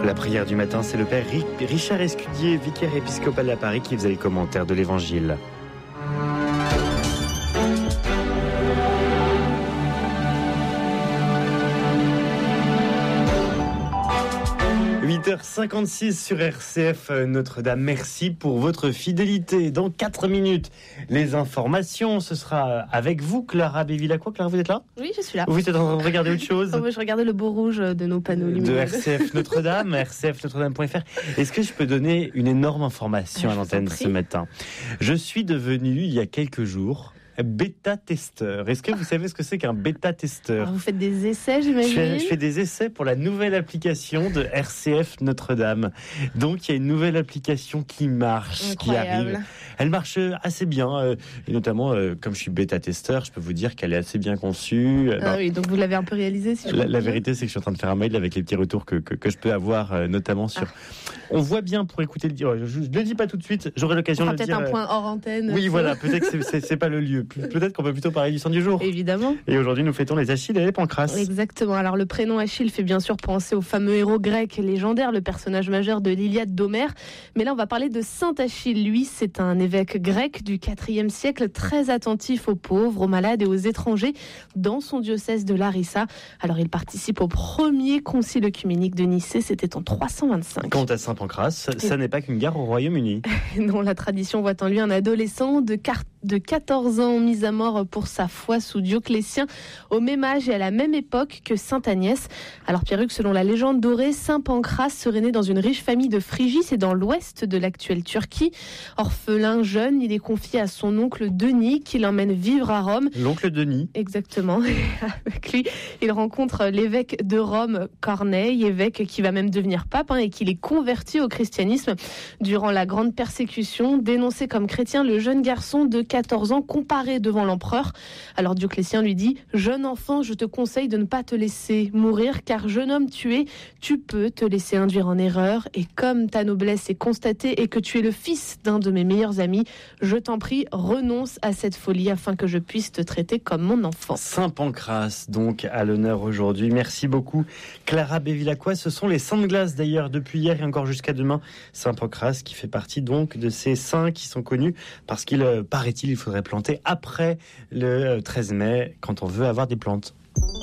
La prière du matin, c'est le père Richard Escudier, vicaire épiscopal à Paris, qui faisait les commentaires de l'Évangile. h56 sur RCF Notre-Dame. Merci pour votre fidélité. Dans 4 minutes, les informations. Ce sera avec vous, Clara Bévilacqua. Clara, vous êtes là ? Oui, je suis là. Vous êtes en train de regarder autre chose ? Je regardais le beau rouge de nos panneaux lumineux. De RCF Notre-Dame, rcfnotredame.fr. Est-ce que je peux donner une énorme information à l'antenne ce matin ? Je suis devenu, il y a quelques jours, bêta-testeur. Est-ce que vous savez ce que c'est qu'un bêta-testeur ? Vous faites des essais, j'imagine ? Je fais des essais pour la nouvelle application de RCF Notre-Dame. Donc, il y a une nouvelle application qui marche, Incroyable. Qui arrive. Elle marche assez bien. Et notamment, comme je suis bêta-testeur, je peux vous dire qu'elle est assez bien conçue. Oui, donc vous l'avez un peu réalisé, si je La vérité, c'est que je suis en train de faire un mail avec les petits retours que je peux avoir, notamment sur... On voit bien pour écouter le... Je ne le dis pas tout de suite, j'aurai l'occasion de le dire. Peut-être un point hors antenne. Oui, voilà, peut-être que c'est pas le lieu. Peut-être qu'on peut plutôt parler du sang du jour. Évidemment. Et aujourd'hui, nous fêtons les Achilles et les Pancrace. Exactement. Alors, le prénom Achille fait bien sûr penser au fameux héros grec légendaire, le personnage majeur de l'Iliade d'Homère. Mais là, on va parler de Saint Achille. Lui, c'est un évêque grec du IVe siècle, très attentif aux pauvres, aux malades et aux étrangers dans son diocèse de Larissa. Alors, il participe au premier concile œcuménique de Nicée. C'était en 325. Quant à Saint Pancrace, ça n'est pas qu'une gare au Royaume-Uni. Non, la tradition voit en lui un adolescent de 14 ans mis à mort pour sa foi sous Dioclétien, au même âge et à la même époque que Sainte Agnès. Alors Pierruc, selon la légende dorée, Saint Pancrace serait né dans une riche famille de Phrygie, c'est dans l'ouest de l'actuelle Turquie. Orphelin jeune, il est confié à son oncle Denis, qui l'emmène vivre à Rome. L'oncle Denis. Exactement. Avec lui, il rencontre l'évêque de Rome, Corneille, évêque qui va même devenir pape, et qui les convertit au christianisme. Durant la grande persécution, dénoncé comme chrétien, le jeune garçon de 14 ans comparé devant l'empereur. Alors Dioclétien lui dit « Jeune enfant, je te conseille de ne pas te laisser mourir, car jeune homme tu es, tu peux te laisser induire en erreur, et comme ta noblesse est constatée et que tu es le fils d'un de mes meilleurs amis, je t'en prie, renonce à cette folie afin que je puisse te traiter comme mon enfant. » Saint Pancrace, donc, à l'honneur aujourd'hui. Merci beaucoup, Clara Bévilacqua. Ce sont les saints de glace, d'ailleurs, depuis hier et encore jusqu'à demain. Saint Pancrace qui fait partie, donc, de ces saints qui sont connus parce qu'il, paraît-il, il faudrait planter après le 13 mai, quand on veut avoir des plantes.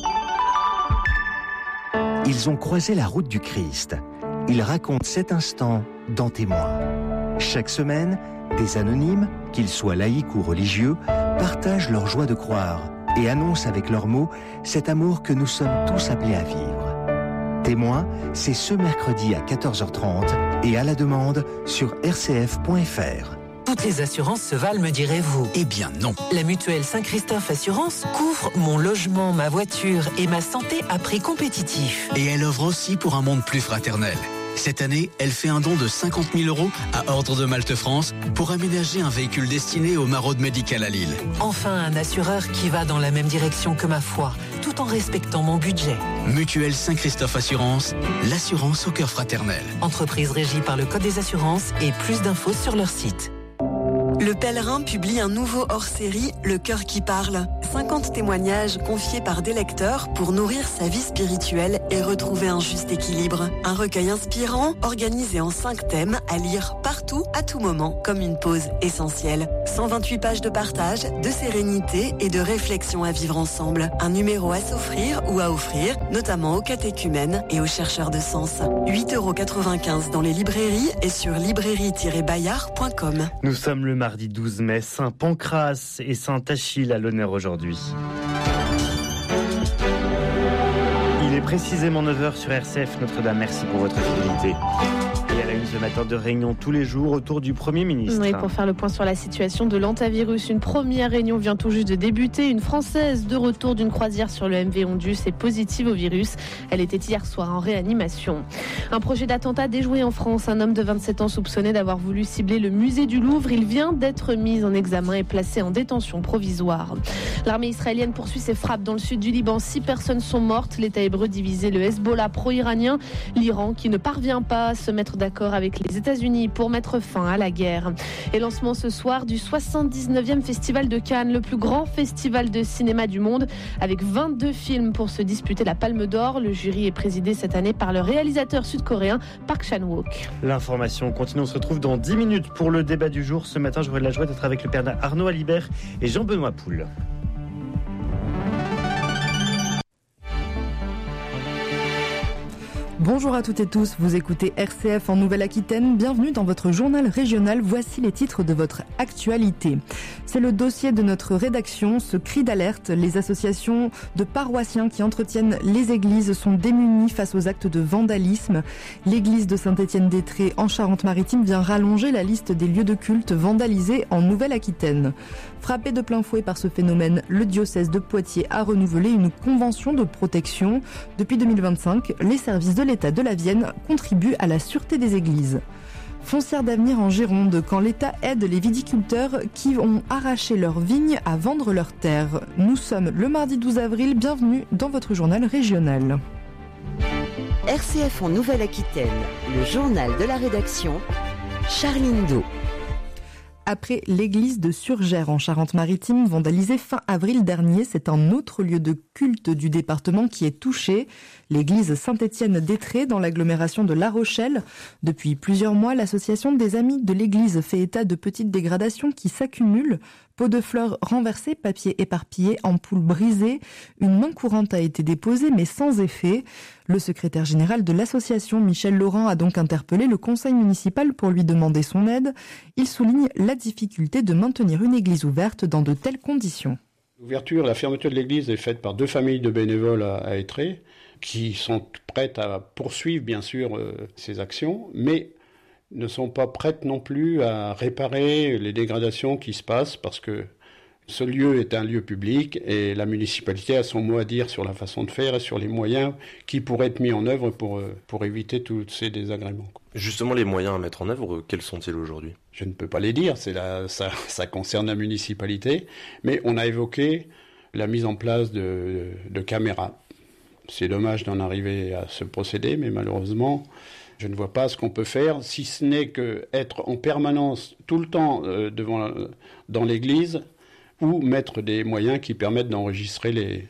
Ils ont croisé la route du Christ. Ils racontent cet instant dans Témoins. Chaque semaine, des anonymes, qu'ils soient laïcs ou religieux, partagent leur joie de croire et annoncent avec leurs mots cet amour que nous sommes tous appelés à vivre. Témoins, c'est ce mercredi à 14h30 et à la demande sur rcf.fr. Toutes les assurances se valent, me direz-vous. Eh bien non. La mutuelle Saint-Christophe Assurance couvre mon logement, ma voiture et ma santé à prix compétitif. Et elle offre aussi pour un monde plus fraternel. Cette année, elle fait un don de 50 000 € à Ordre de Malte France pour aménager un véhicule destiné aux maraudes médicales à Lille. Enfin, un assureur qui va dans la même direction que ma foi, tout en respectant mon budget. Mutuelle Saint-Christophe Assurance, l'assurance au cœur fraternel. Entreprise régie par le Code des assurances et plus d'infos sur leur site. Le Pèlerin publie un nouveau hors-série, Le Cœur qui parle. 50 témoignages confiés par des lecteurs pour nourrir sa vie spirituelle et retrouver un juste équilibre. Un recueil inspirant, organisé en 5 thèmes, à lire partout, à tout moment, comme une pause essentielle. 128 pages de partage, de sérénité et de réflexion à vivre ensemble. Un numéro à s'offrir ou à offrir, notamment aux catéchumènes et aux chercheurs de sens. 8,95 € dans les librairies et sur librairie-bayard.com. Nous sommes le mardi 12 mai, Saint Pancrace et Saint Achille à l'honneur aujourd'hui. Il est précisément 9h sur RCF Notre-Dame. Merci pour votre fidélité. Et à la une ce matin de réunion tous les jours autour du Premier ministre. Oui, pour faire le point sur la situation de l'hantavirus. Une première réunion vient tout juste de débuter. Une Française de retour d'une croisière sur le MV Ondus est positive au virus. Elle était hier soir en réanimation. Un projet d'attentat déjoué en France. Un homme de 27 ans soupçonné d'avoir voulu cibler le musée du Louvre. Il vient d'être mis en examen et placé en détention provisoire. L'armée israélienne poursuit ses frappes dans le sud du Liban. 6 personnes sont mortes. L'État hébreu divisé le Hezbollah pro-iranien. L'Iran qui ne parvient pas à se mettre d'accord accord avec les États-Unis pour mettre fin à la guerre. Et lancement ce soir du 79e Festival de Cannes, le plus grand festival de cinéma du monde, avec 22 films pour se disputer la Palme d'Or. Le jury est présidé cette année par le réalisateur sud-coréen Park Chan-wook. L'information continue, on se retrouve dans 10 minutes pour le débat du jour. Ce matin, j'aurai la joie d'être avec le père Arnaud Alibert et Jean-Benoît Poul. Bonjour à toutes et tous, vous écoutez RCF en Nouvelle-Aquitaine. Bienvenue dans votre journal régional. Voici les titres de votre actualité. C'est le dossier de notre rédaction, ce cri d'alerte. Les associations de paroissiens qui entretiennent les églises sont démunies face aux actes de vandalisme. L'église de Saint-Étienne-d'Étré en Charente-Maritime vient rallonger la liste des lieux de culte vandalisés en Nouvelle-Aquitaine. Frappé de plein fouet par ce phénomène, le diocèse de Poitiers a renouvelé une convention de protection. Depuis 2025, les services de l'État de la Vienne contribuent à la sûreté des églises. Foncière d'avenir en Gironde, quand l'État aide les viticulteurs qui ont arraché leurs vignes à vendre leurs terres. Nous sommes le mardi 12 avril, bienvenue dans votre journal régional. RCF en Nouvelle-Aquitaine, le journal de la rédaction, Charline Do. Après l'église de Surgères en Charente-Maritime, vandalisée fin avril dernier, c'est un autre lieu de culte du département qui est touché, l'église Saint-Étienne-d'Étré dans l'agglomération de La Rochelle. Depuis plusieurs mois, l'association des Amis de l'église fait état de petites dégradations qui s'accumulent. Pots de fleurs renversés, papier éparpillé, ampoules brisées. Une main courante a été déposée mais sans effet. Le secrétaire général de l'association, Michel Laurent, a donc interpellé le conseil municipal pour lui demander son aide. Il souligne la difficulté de maintenir une église ouverte dans de telles conditions. La fermeture de l'église est faite par 2 familles de bénévoles à Étré qui sont prêtes à poursuivre bien sûr ces actions, mais ne sont pas prêtes non plus à réparer les dégradations qui se passent parce que ce lieu est un lieu public et la municipalité a son mot à dire sur la façon de faire et sur les moyens qui pourraient être mis en œuvre pour éviter tous ces désagréments. Justement, les moyens à mettre en œuvre, quels sont-ils aujourd'hui ? Je ne peux pas les dire, ça concerne la municipalité, mais on a évoqué la mise en place de caméras. C'est dommage d'en arriver à ce procédé, mais malheureusement, je ne vois pas ce qu'on peut faire, si ce n'est qu'être en permanence, tout le temps, dans l'église, ou mettre des moyens qui permettent d'enregistrer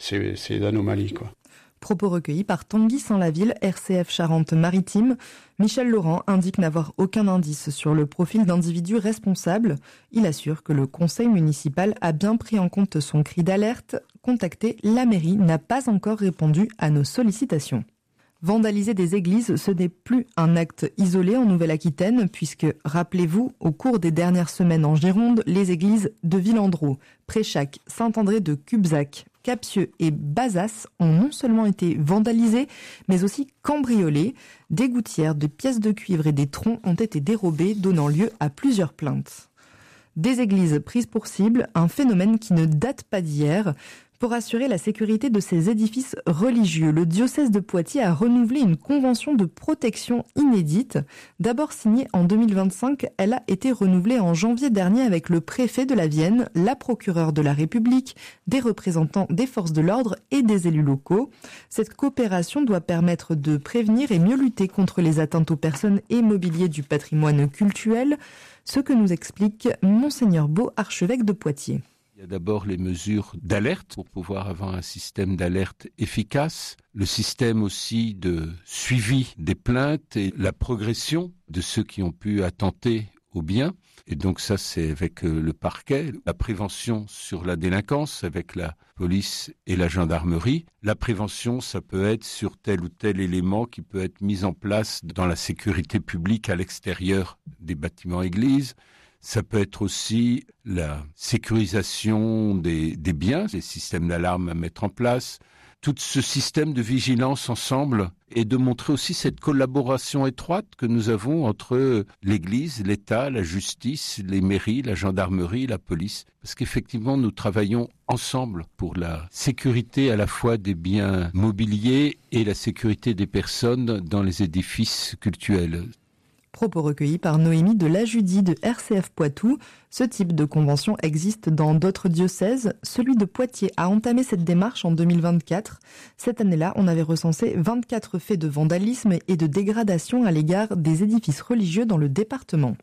ces anomalies, quoi. Propos recueillis par Tanguy Sans-Laville, RCF Charente-Maritime. Michel Laurent indique n'avoir aucun indice sur le profil d'individus responsables. Il assure que le conseil municipal a bien pris en compte son cri d'alerte. Contacté, la mairie n'a pas encore répondu à nos sollicitations. Vandaliser des églises, ce n'est plus un acte isolé en Nouvelle-Aquitaine, puisque, rappelez-vous, au cours des dernières semaines en Gironde, les églises de Villandreau, Préchac, Saint-André de Cubzac, Capsieux et Bazas ont non seulement été vandalisées, mais aussi cambriolées. Des gouttières, des pièces de cuivre et des troncs ont été dérobés, donnant lieu à plusieurs plaintes. Des églises prises pour cible, un phénomène qui ne date pas d'hier. Pour assurer la sécurité de ces édifices religieux, le diocèse de Poitiers a renouvelé une convention de protection inédite. D'abord signée en 2025, elle a été renouvelée en janvier dernier avec le préfet de la Vienne, la procureure de la République, des représentants des forces de l'ordre et des élus locaux. Cette coopération doit permettre de prévenir et mieux lutter contre les atteintes aux personnes et mobilier du patrimoine cultuel, ce que nous explique Monseigneur Beau, archevêque de Poitiers. Il y a d'abord les mesures d'alerte pour pouvoir avoir un système d'alerte efficace, le système aussi de suivi des plaintes et la progression de ceux qui ont pu attenter aux biens. Et donc ça, c'est avec le parquet, la prévention sur la délinquance avec la police et la gendarmerie. La prévention, ça peut être sur tel ou tel élément qui peut être mis en place dans la sécurité publique à l'extérieur des bâtiments églises. Ça peut être aussi la sécurisation des biens, les systèmes d'alarme à mettre en place, tout ce système de vigilance ensemble et de montrer aussi cette collaboration étroite que nous avons entre l'Église, l'État, la justice, les mairies, la gendarmerie, la police. Parce qu'effectivement, nous travaillons ensemble pour la sécurité à la fois des biens mobiliers et la sécurité des personnes dans les édifices cultuels. Propos recueillis par Noémie de Lajudie de RCF Poitou. Ce type de convention existe dans d'autres diocèses. Celui de Poitiers a entamé cette démarche en 2024. Cette année-là, on avait recensé 24 faits de vandalisme et de dégradation à l'égard des édifices religieux dans le département.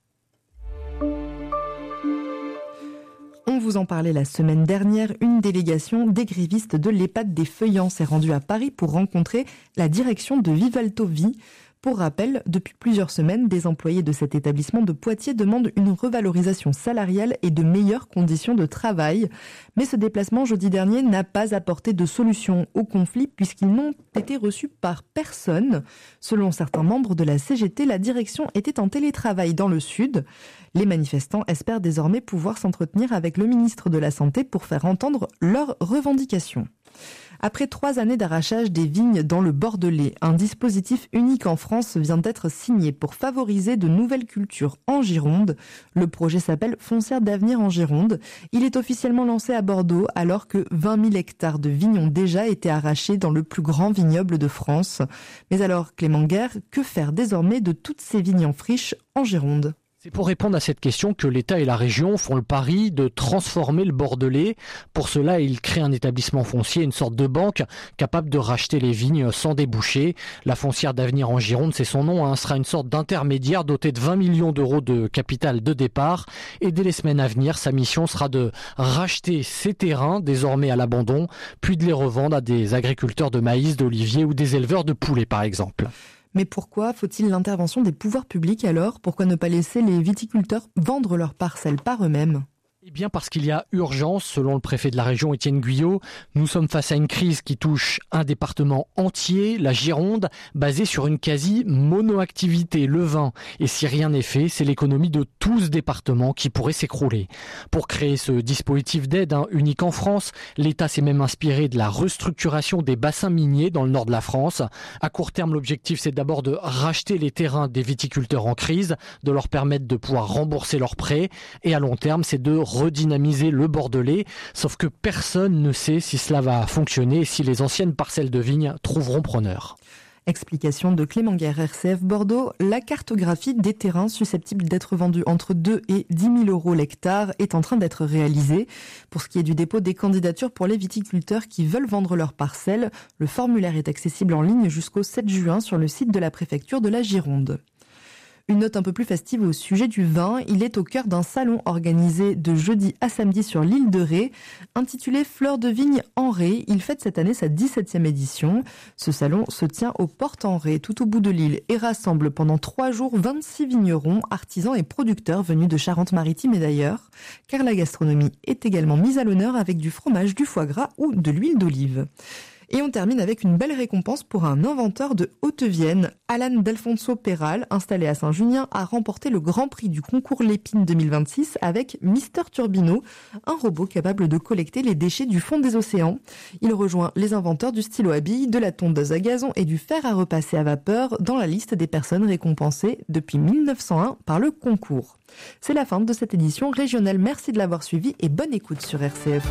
On vous en parlait la semaine dernière, une délégation des grévistes de l'EHPAD des Feuillants s'est rendue à Paris pour rencontrer la direction de Vivalto Vie. Pour rappel, depuis plusieurs semaines, des employés de cet établissement de Poitiers demandent une revalorisation salariale et de meilleures conditions de travail. Mais ce déplacement jeudi dernier n'a pas apporté de solution au conflit puisqu'ils n'ont été reçus par personne. Selon certains membres de la CGT, la direction était en télétravail dans le sud. Les manifestants espèrent désormais pouvoir s'entretenir avec le ministre de la Santé pour faire entendre leurs revendications. Après 3 années d'arrachage des vignes dans le Bordelais, un dispositif unique en France vient d'être signé pour favoriser de nouvelles cultures en Gironde. Le projet s'appelle Foncière d'avenir en Gironde. Il est officiellement lancé à Bordeaux alors que 20 000 hectares de vignes ont déjà été arrachés dans le plus grand vignoble de France. Mais alors, Clément Guerre, que faire désormais de toutes ces vignes en friche en Gironde ? C'est pour répondre à cette question que l'État et la région font le pari de transformer le Bordelais. Pour cela, ils créent un établissement foncier, une sorte de banque, capable de racheter les vignes sans débouché. La Foncière d'avenir en Gironde, c'est son nom, sera une sorte d'intermédiaire doté de 20 millions d'euros de capital de départ. Et dès les semaines à venir, sa mission sera de racheter ces terrains, désormais à l'abandon, puis de les revendre à des agriculteurs de maïs, d'oliviers ou des éleveurs de poulets, par exemple. Mais pourquoi faut-il l'intervention des pouvoirs publics alors ? Pourquoi ne pas laisser les viticulteurs vendre leurs parcelles par eux-mêmes ? Eh bien parce qu'il y a urgence, selon le préfet de la région Étienne Guyot. Nous sommes face à une crise qui touche un département entier, la Gironde, basée sur une quasi-monoactivité, le vin. Et si rien n'est fait, c'est l'économie de tout ce département qui pourrait s'écrouler. Pour créer ce dispositif d'aide unique en France, l'État s'est même inspiré de la restructuration des bassins miniers dans le nord de la France. À court terme, l'objectif c'est d'abord de racheter les terrains des viticulteurs en crise, de leur permettre de pouvoir rembourser leurs prêts. Et à long terme, c'est de redynamiser le Bordelais, sauf que personne ne sait si cela va fonctionner et si les anciennes parcelles de vignes trouveront preneur. Explication de Clément Guerre, RCF Bordeaux. La cartographie des terrains susceptibles d'être vendus entre 2 et 10 000 euros l'hectare est en train d'être réalisée. Pour ce qui est du dépôt des candidatures pour les viticulteurs qui veulent vendre leurs parcelles, le formulaire est accessible en ligne jusqu'au 7 juin sur le site de la préfecture de la Gironde. Une note un peu plus festive au sujet du vin. Il est au cœur d'un salon organisé de jeudi à samedi sur l'île de Ré. Intitulé Fleurs de vigne en Ré, il fête cette année sa 17e édition. Ce salon se tient aux Portes en Ré, tout au bout de l'île, et rassemble pendant 3 jours 26 vignerons, artisans et producteurs venus de Charente-Maritime et d'ailleurs. Car la gastronomie est également mise à l'honneur avec du fromage, du foie gras ou de l'huile d'olive. Et on termine avec une belle récompense pour un inventeur de Haute-Vienne. Alan D'Alfonso Peral, installé à Saint-Junien, a remporté le grand prix du concours Lépine 2026 avec Mister Turbino, un robot capable de collecter les déchets du fond des océans. Il rejoint les inventeurs du stylo à billes, de la tondeuse à gazon et du fer à repasser à vapeur dans la liste des personnes récompensées depuis 1901 par le concours. C'est la fin de cette édition régionale. Merci de l'avoir suivi et bonne écoute sur RCF.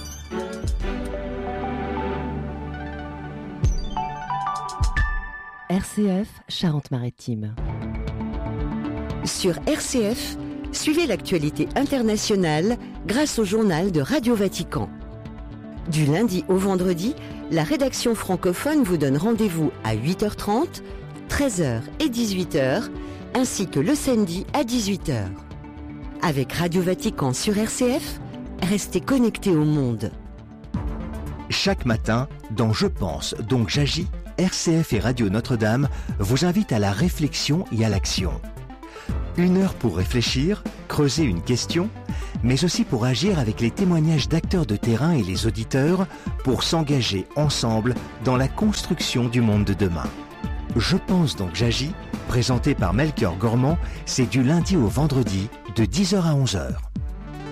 RCF Charente-Maritime. Sur RCF, suivez l'actualité internationale grâce au journal de Radio Vatican. Du lundi au vendredi, la rédaction francophone vous donne rendez-vous à 8h30, 13h et 18h, ainsi que le samedi à 18h. Avec Radio Vatican sur RCF, restez connectés au monde. Chaque matin, dans Je pense, donc j'agis, RCF et Radio Notre-Dame vous invitent à la réflexion et à l'action. 1 heure pour réfléchir, creuser une question, mais aussi pour agir avec les témoignages d'acteurs de terrain et les auditeurs pour s'engager ensemble dans la construction du monde de demain. Je pense donc j'agis, présenté par Melchior Gormand, c'est du lundi au vendredi de 10h à 11h.